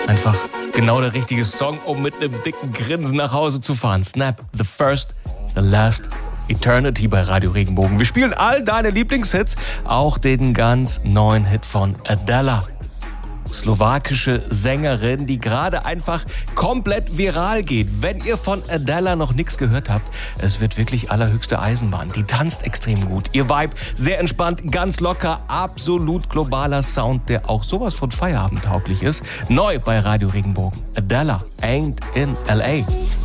Einfach genau der richtige Song, um mit einem dicken Grinsen nach Hause zu fahren. Snap, The First, The Last, Eternity bei Radio Regenbogen. Wir spielen all deine Lieblingshits, auch den ganz neuen Hit von Adela. Slowakische Sängerin, die gerade einfach komplett viral geht. Wenn ihr von Adela noch nichts gehört habt, es wird wirklich allerhöchste Eisenbahn. Die tanzt extrem gut. Ihr Vibe sehr entspannt, ganz locker, absolut globaler Sound, der auch sowas von feierabendtauglich ist. Neu bei Radio Regenbogen. Adela, Ain't in L.A.